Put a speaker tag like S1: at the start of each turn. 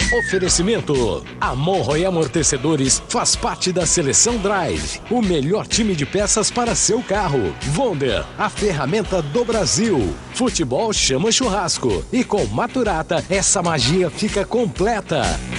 S1: Oferecimento: a Monroe Amortecedores faz parte da Seleção Drive, o melhor time de peças para seu carro. Wonder, a ferramenta do Brasil. Futebol chama churrasco. E com Maturata, essa magia fica completa.